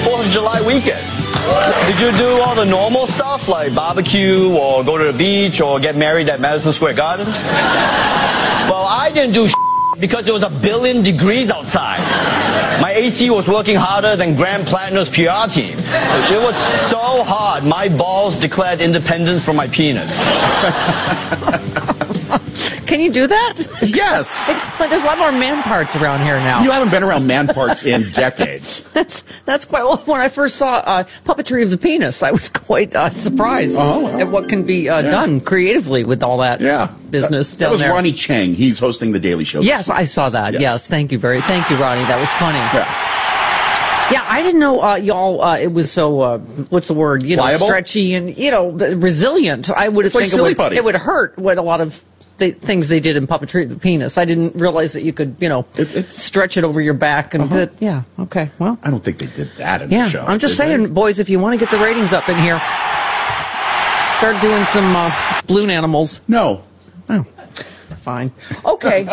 4th of July weekend? Did you do all the normal stuff like barbecue or go to the beach or get married at Madison Square Garden? Well, I didn't do because it was 1 billion degrees outside. My AC was working harder than Graham Plattner's PR team. It was so hard, my balls declared independence from my penis. Can you do that? Yes. Explain. There's a lot more man parts around here now. You haven't been around man parts in decades. That's quite well. When I first saw Puppetry of the Penis, I was quite surprised at what can be done creatively with all that business down there. That was Ronnie Chang. He's hosting The Daily Show. Yes, I saw that. Yes, thank you, Ronnie. That was funny. Yeah, I didn't know y'all. It was so what's the word? Pliable? Stretchy and resilient. I would think it would hurt what a lot of things they did in Puppetry of the Penis. I didn't realize that you could stretch it over your back and okay. Well, I don't think they did that in the show. I'm just saying, boys, if you want to get the ratings up in here, start doing some balloon animals. No. Oh, fine. Okay.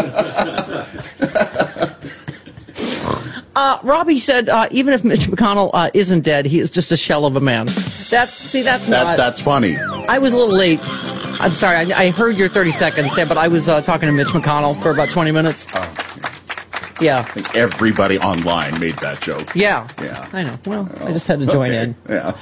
Robbie said, even if Mitch McConnell isn't dead, he is just a shell of a man. That's funny. I was a little late. I'm sorry. I heard your 30 seconds, but I was talking to Mitch McConnell for about 20 minutes. Yeah. I think everybody online made that joke. Yeah. I know. Well, I just had to join in. Yeah.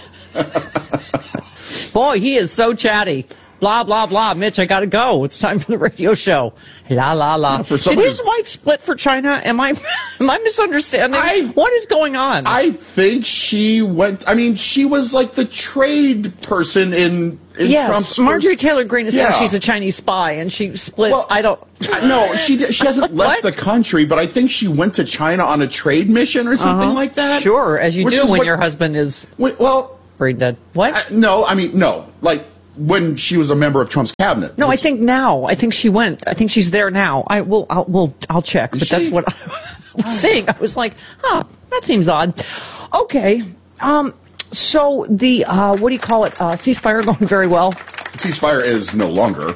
Boy, he is so chatty. Blah, blah, blah. Mitch, I got to go. It's time for the radio show. La, la, la. Did his wife split for China? Am I misunderstanding? What is going on? I think she went... I mean, she was like the trade person in Trump's... Marjorie Taylor Greene is saying she's a Chinese spy, and she split... Well, I don't... No, she hasn't left the country, but I think she went to China on a trade mission or something like that. Sure, as you do when your husband is... brain dead. What? No. Like... when she was a member of Trump's cabinet. No, I think now. I think she went. I think she's there now. I'll check. But that's what I was seeing. I was like, that seems odd. Okay. So the, what do you call it? Ceasefire going very well? Ceasefire is no longer.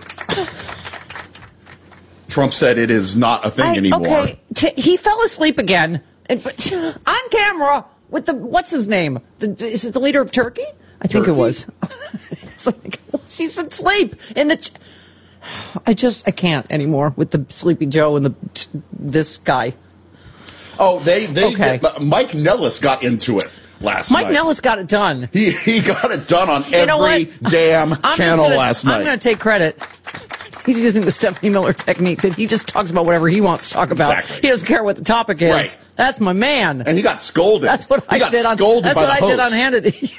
Trump said it is not a thing anymore. Okay. He fell asleep again. On camera with what's his name? Is it the leader of Turkey? I think it was. It's like, she's asleep in the... I can't anymore with the Sleepy Joe and this guy. Oh, Mike Nellis got into it last night. Mike Nellis got it done. He got it done on every damn channel last night. I'm going to take credit. He's using the Stephanie Miller technique that he just talks about whatever he wants to talk about. Exactly. He doesn't care what the topic is. Right. That's my man. And he got scolded. That's what I did on Hannity.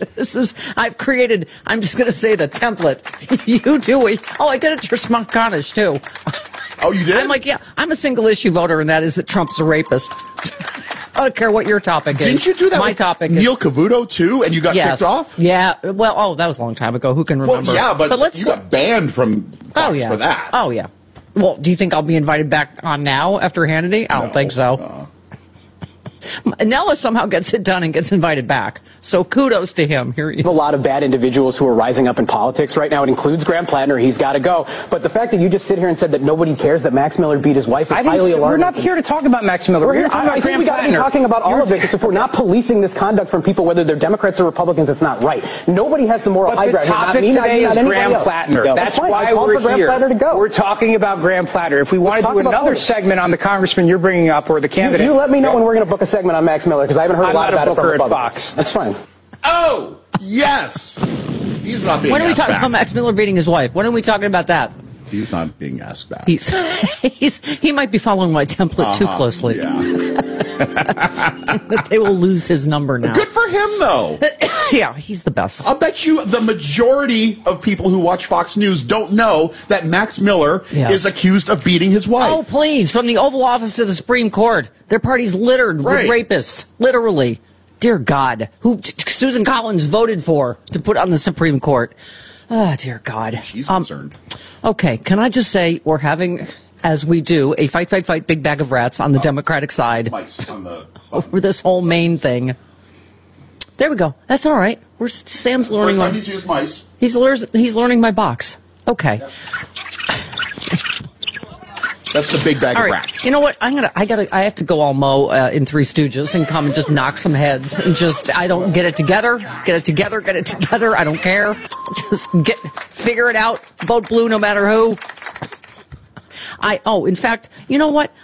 I'm just going to say the template. You do it. Oh, I did it for Smock-Conish, too. Oh, you did? I'm like, I'm a single issue voter, and that is that Trump's a rapist. I don't care what your topic is. Didn't you do that My with topic Neil Cavuto, too, and you got kicked off? Yeah. Well, that was a long time ago. Who can remember? Well, yeah, but you got banned from Fox for that. Oh, yeah. Well, do you think I'll be invited back on now after Hannity? I don't think so. Nellis somehow gets it done and gets invited back. So kudos to him. Here, a lot of bad individuals who are rising up in politics right now. It includes Graham Plattner. He's got to go. But the fact that you just sit here and said that nobody cares that Max Miller beat his wife is highly alarming. We're not here to talk about Max Miller. We're here to talk about Graham Plattner. I think we got to be talking about all of it. If we're not policing this conduct from people, whether they're Democrats or Republicans, it's not right. Nobody has the moral high ground. The topic today is Graham Plattner. That's why we're here. We're talking about Graham Plattner. If we want to do another segment on the congressman you're bringing up or the candidate, you let me know when we're going to book a segment on Max Miller. I haven't heard a lot about it from Republicans. Fox. That's fine. Oh, yes. He's not being asked When are we talking back. about Max Miller beating his wife? When are we talking about that? He's not being asked back. He might be following my template too closely. Yeah. They will lose his number now. Good for him, though. Yeah, he's the best. I'll bet you the majority of people who watch Fox News don't know that Max Miller is accused of beating his wife. Oh, please. From the Oval Office to the Supreme Court. Their party's littered with rapists. Literally. Dear God. Who Susan Collins voted for to put on the Supreme Court. Oh, dear God. She's concerned. Okay, can I just say we're having, as we do, a fight, big bag of rats on the Democratic side. Mice on the over this whole Maine thing. There we go. That's all right. Sam's learning. First time he's used mice. He's learning my box. Okay. That's the big bag All of right. rats. You know what? I have to go all Mo in Three Stooges and come and just knock some heads and just, I don't get it together. I don't care. Just figure it out. Vote blue no matter who. In fact, you know what?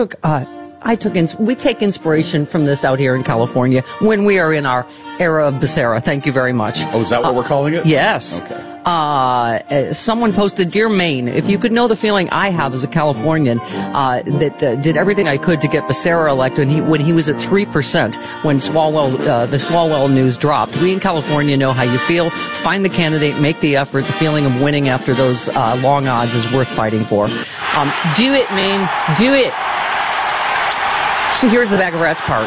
We take inspiration from this out here in California when we are in our era of Becerra. Thank you very much. Oh, is that what we're calling it? Yes. Okay. Someone posted, "Dear Maine, if you could know the feeling I have as a Californian that did everything I could to get Becerra elected when he was at 3% when the Swalwell news dropped. We in California know how you feel. Find the candidate, make the effort. The feeling of winning after those long odds is worth fighting for. Do it, Maine. Do it." So here's the bag of rats part.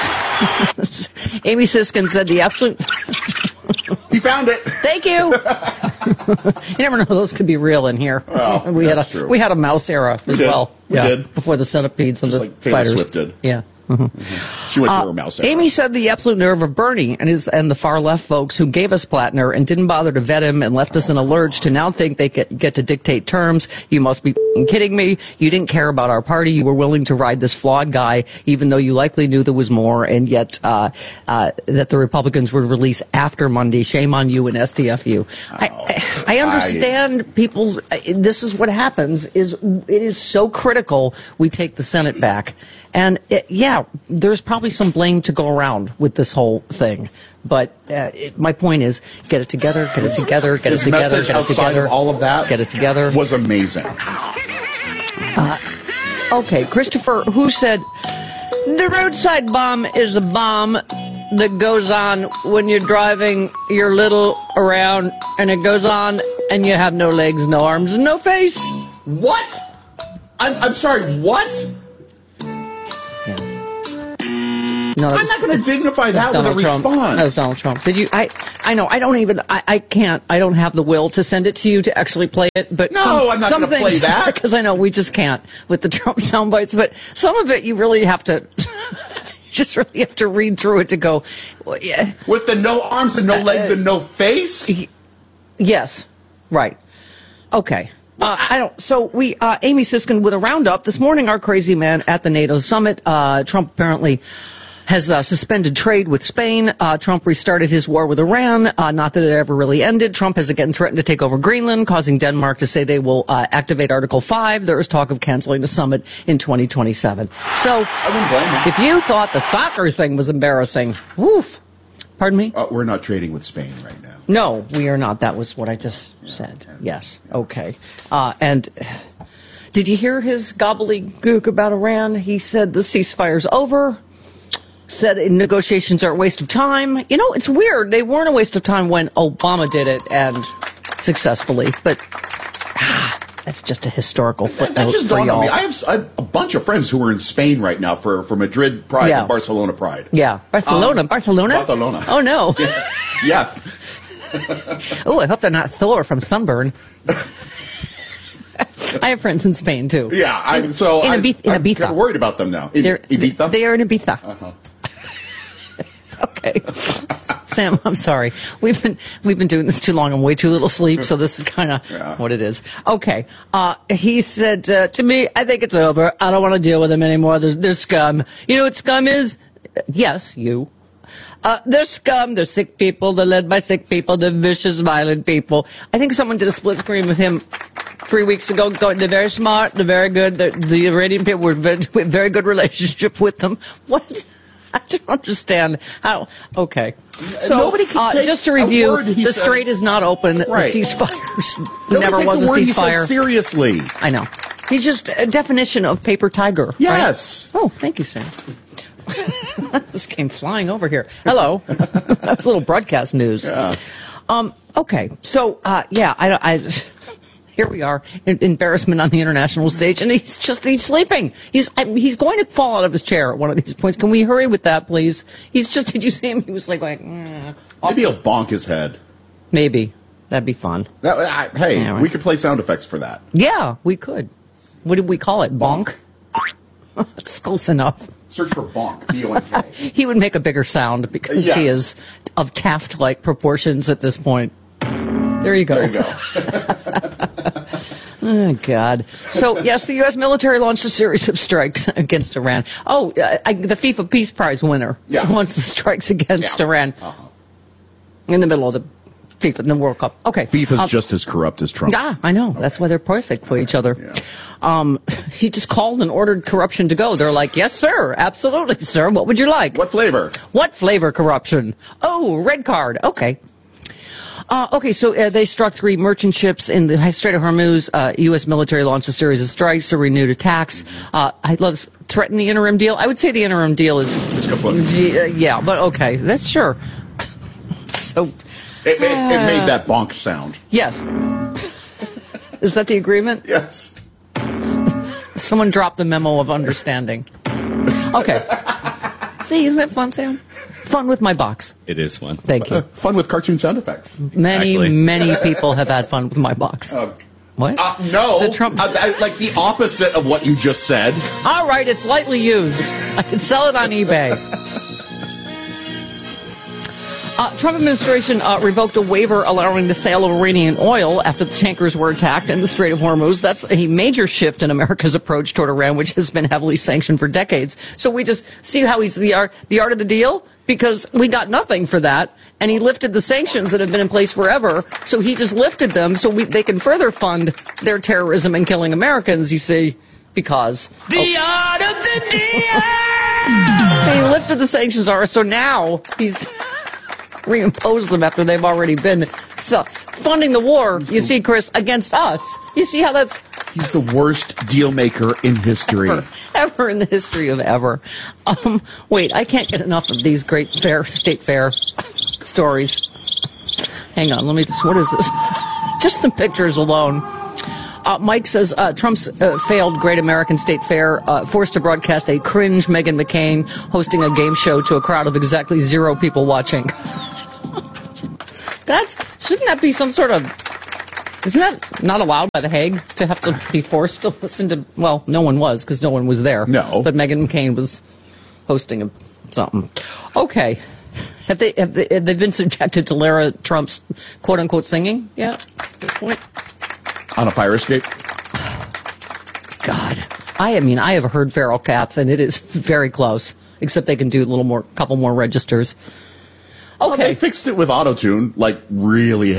Amy Siskin said the absolute... He found it. Thank you. You never know; those could be real in here. Well, we had a mouse era as well. We did before the centipedes and just the like Taylor spiders. Swift did. Yeah. She went through her mouse era. Amy said the absolute nerve of Bernie and the far left folks who gave us Plattner and didn't bother to vet him and left us in a lurch to now think they get to dictate terms. You must be kidding me. You didn't care about our party. You were willing to ride this flawed guy, even though you likely knew there was more, and yet that the Republicans would release after Monday. Shame on you and STFU. I understand people's. This is what happens. It is so critical we take the Senate back. And, there's probably some blame to go around with this whole thing. But my point is, get it together, get it together, get it together, message get it outside together. of all of that get it together. was amazing. Okay, Christopher, who said, the roadside bomb is a bomb that goes on when you're driving your little around, and it goes on, and you have no legs, no arms, and no face. What? I'm sorry, what? No, I'm not going to dignify that with a Trump. response. That's Donald Trump. Did you? I know. I don't even. I can't. I don't have the will to send it to you to actually play it. But no, I'm not going to play that because I know we just can't with the Trump sound bites. But some of it you really have to. Just really have to read through it to go. Well, yeah. With the no arms and no legs and no face. Yes. Right. Okay. I don't. So Amy Siskin with a roundup this morning. Our crazy man at the NATO summit. Trump apparently has suspended trade with Spain. Trump restarted his war with Iran. Not that it ever really ended. Trump has again threatened to take over Greenland, causing Denmark to say they will activate Article 5. There is talk of canceling the summit in 2027. So, if you thought the soccer thing was embarrassing, woof. Pardon me? We're not trading with Spain right now. No, we are not. That was what I just said. Yes. Okay. And did you hear his gobbledygook about Iran? He said the ceasefire's over. Said negotiations are a waste of time. You know, it's weird. They weren't a waste of time when Obama did it and successfully. But that's just a historical footnote. That just for dawned on me. y'all. I have a bunch of friends who are in Spain right now for Madrid Pride and Barcelona Pride. Yeah. Barcelona? Barcelona. Oh, no. Yeah. Oh, I hope they're not Thor from Sunburn. I have friends in Spain, too. Yeah, I'm Ibiza. kind of worried about them now. Ibiza? They are in Ibiza. Uh-huh. Okay. Sam, I'm sorry. We've been doing this too long and way too little sleep, so this is kind of what it is. Okay. He said to me, I think it's over. I don't want to deal with them anymore. They're scum. You know what scum is? Yes, you. They're scum. They're sick people. They're led by sick people. They're vicious, violent people. I think someone did a split screen with him 3 weeks ago. They're very smart. They're very good. The Iranian people were very good relationship with them. What? I don't understand how. Okay. So, nobody can take just to review, the strait is not open. Right. The ceasefire Nobody never takes was a a word he ceasefire. says seriously. I know. He's just a definition of paper tiger. Yes. Right? Oh, thank you, Sam. This came flying over here. Hello. That was a little broadcast news. Yeah. Okay. So, here we are, embarrassment on the international stage, and he's sleeping. He's going to fall out of his chair at one of these points. Can we hurry with that, please? Did you see him? He was like going, Maybe he'll bonk his head. Maybe. That'd be fun. We could play sound effects for that. Yeah, we could. What did we call it? Bonk? That's close enough. Search for bonk, B-O-N-K. He would make a bigger sound because he is of Taft-like proportions at this point. There you go. There you go. Oh, God. So, yes, the U.S. military launched a series of strikes against Iran. Oh, the FIFA Peace Prize winner launched the strikes against Iran in the middle of the FIFA, in the World Cup. Okay. FIFA's just as corrupt as Trump. Yeah, I know. That's why they're perfect for each other. Yeah. He just called and ordered corruption to go. They're like, yes, sir. Absolutely, sir. What would you like? What flavor? What flavor corruption? Oh, red card. Okay. So they struck 3 merchant ships in the Strait of Hormuz. U.S. military launched a series of strikes or renewed attacks. I love threaten the interim deal. I would say the interim deal is... It's kaput. Yeah, but okay. That's sure. So... It made that bonk sound. Yes. Is that the agreement? Yes. Someone dropped the memo of understanding. Okay. See, isn't it fun, Sam? Fun with my box. It is fun. Thank you. Fun with cartoon sound effects. Many people have had fun with my box. What? No. The Trump... like the opposite of what you just said. All right, it's lightly used. I can sell it on eBay. Trump administration revoked a waiver allowing the sale of Iranian oil after the tankers were attacked in the Strait of Hormuz. That's a major shift in America's approach toward Iran, which has been heavily sanctioned for decades. So we just see how he's the art of the deal, because we got nothing for that, and he lifted the sanctions that have been in place forever. So he just lifted them so they can further fund their terrorism and killing Americans. You see, because the art of the deal. So he lifted the sanctions, so now he's reimpose them after they've already been funding the war, you see, Chris, against us. You see how that's... He's the worst deal maker in history. Ever in the history of ever. Wait, I can't get enough of these great state fair stories. Hang on, let me just... What is this? Just the pictures alone. Mike says Trump's failed Great American State Fair forced to broadcast a cringe Meghan McCain hosting a game show to a crowd of exactly 0 people watching. Shouldn't that be some sort of... Isn't that not allowed by The Hague to have to be forced to listen to... Well, no one was, because no one was there. No. But Meghan McCain was hosting something. Okay. Have they been subjected to Lara Trump's quote-unquote singing yet at this point? On a fire escape? God. I have heard feral cats, and it is very close. Except they can do couple more registers. Okay. Well, they fixed it with auto-tune, like really